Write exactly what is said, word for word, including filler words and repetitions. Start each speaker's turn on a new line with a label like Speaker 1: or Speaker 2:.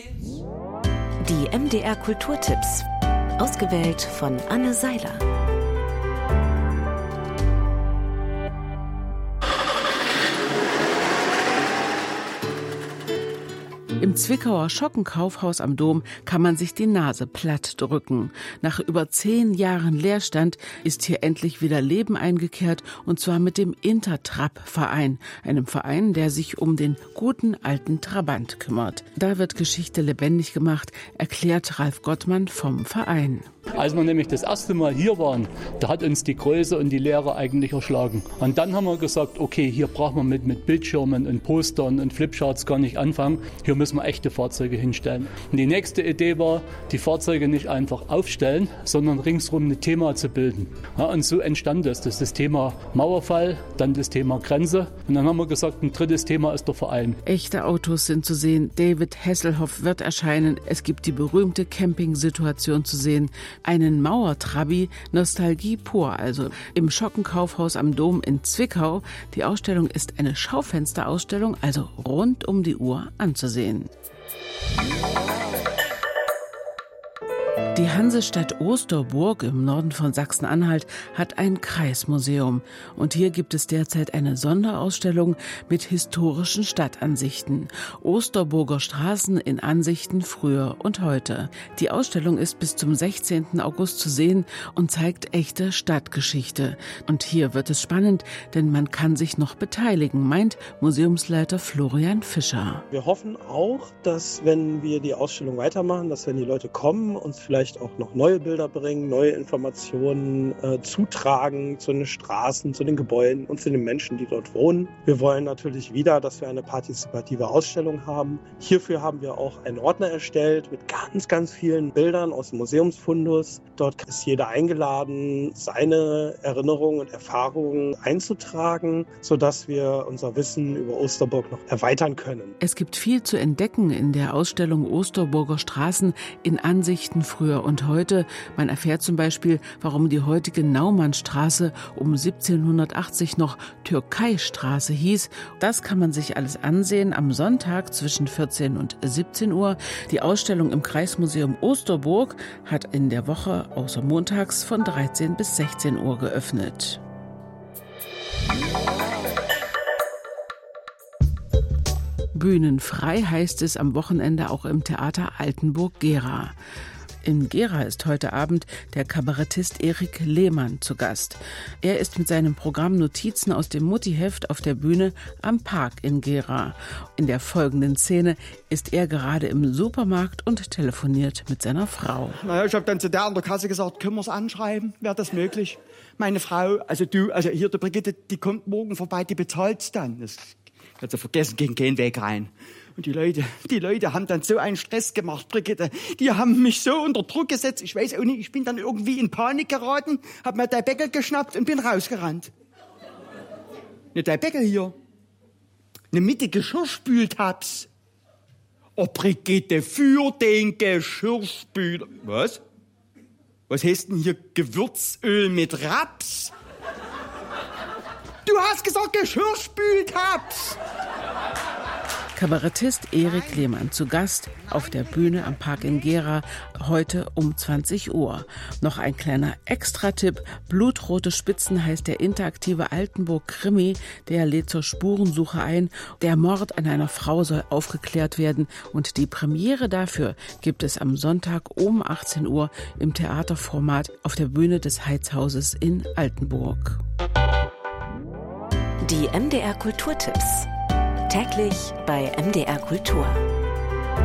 Speaker 1: Die M D R Kulturtipps, ausgewählt von Anne Seiler.
Speaker 2: Im Zwickauer Schockenkaufhaus am Dom kann man sich die Nase platt drücken. Nach über zehn Jahren Leerstand ist hier endlich wieder Leben eingekehrt, und zwar mit dem Intertrab-Verein, einem Verein, der sich um den guten alten Trabant kümmert. Da wird Geschichte lebendig gemacht, erklärt Ralf Gottmann vom Verein.
Speaker 3: Als wir nämlich das erste Mal hier waren, da hat uns die Größe und die Leere eigentlich erschlagen. Und dann haben wir gesagt, okay, hier brauchen wir mit, mit Bildschirmen und Postern und Flipcharts gar nicht anfangen. Hier müssen wir echte Fahrzeuge hinstellen. Und die nächste Idee war, die Fahrzeuge nicht einfach aufstellen, sondern ringsrum ein Thema zu bilden. Ja, und so entstand das. Das ist das Thema Mauerfall, dann das Thema Grenze. Und dann haben wir gesagt, ein drittes Thema ist der Verein.
Speaker 2: Echte Autos sind zu sehen. David Hasselhoff wird erscheinen. Es gibt die berühmte Campingsituation zu sehen. Einen Mauertrabi, Nostalgie pur, also im Schockenkaufhaus am Dom in Zwickau. Die Ausstellung ist eine Schaufensterausstellung, also rund um die Uhr anzusehen. Die Hansestadt Osterburg im Norden von Sachsen-Anhalt hat ein Kreismuseum. Und hier gibt es derzeit eine Sonderausstellung mit historischen Stadtansichten. Osterburger Straßen in Ansichten früher und heute. Die Ausstellung ist bis zum sechzehnten August zu sehen und zeigt echte Stadtgeschichte. Und hier wird es spannend, denn man kann sich noch beteiligen, meint Museumsleiter Florian Fischer.
Speaker 4: Wir hoffen auch, dass, wenn wir die Ausstellung weitermachen, dass wenn die Leute kommen, uns vielleicht auch noch neue Bilder bringen, neue Informationen äh, zutragen zu den Straßen, zu den Gebäuden und zu den Menschen, die dort wohnen. Wir wollen natürlich wieder, dass wir eine partizipative Ausstellung haben. Hierfür haben wir auch einen Ordner erstellt mit ganz, ganz vielen Bildern aus dem Museumsfundus. Dort ist jeder eingeladen, seine Erinnerungen und Erfahrungen einzutragen, sodass wir unser Wissen über Osterburg noch erweitern können.
Speaker 2: Es gibt viel zu entdecken in der Ausstellung Osterburger Straßen in Ansichten früher und heute. Man erfährt zum Beispiel, warum die heutige Naumannstraße um siebzehnhundertachtzig noch Türkeistraße hieß. Das kann man sich alles ansehen am Sonntag zwischen vierzehn und siebzehn Uhr. Die Ausstellung im Kreismuseum Osterburg hat in der Woche außer montags von dreizehn bis sechzehn Uhr geöffnet. Bühnenfrei heißt es am Wochenende auch im Theater Altenburg-Gera. In Gera ist heute Abend der Kabarettist Erik Lehmann zu Gast. Er ist mit seinem Programm Notizen aus dem Muttiheft auf der Bühne am Park in Gera. In der folgenden Szene ist er gerade im Supermarkt und telefoniert mit seiner Frau.
Speaker 5: Naja, ich habe dann zu der an der Kasse gesagt, können wir es anschreiben? Wäre das möglich? Meine Frau, also du, also hier die Brigitte, die kommt morgen vorbei, die bezahlt's dann. Das kannst du vergessen, gegen keinen Weg rein. Und die Leute, die Leute haben dann so einen Stress gemacht, Brigitte. Die haben mich so unter Druck gesetzt. Ich weiß auch nicht, ich bin dann irgendwie in Panik geraten, hab mir der Beckel geschnappt und bin rausgerannt. Ne, der Beckel hier. Ne, mit die Geschirrspültabs. Oh, Brigitte, für den Geschirrspüler. Was? Was heißt denn hier Gewürzöl mit Raps? Du hast gesagt Geschirrspültabs.
Speaker 2: Kabarettist Erik Lehmann zu Gast auf der Bühne am Park in Gera heute um zwanzig Uhr. Noch ein kleiner Extra-Tipp. Blutrote Spitzen heißt der interaktive Altenburg-Krimi. Der lädt zur Spurensuche ein. Der Mord an einer Frau soll aufgeklärt werden. Und die Premiere dafür gibt es am Sonntag um achtzehn Uhr im Theaterformat auf der Bühne des Heizhauses in Altenburg.
Speaker 1: Die M D R Kulturtipps. Täglich bei M D R Kultur.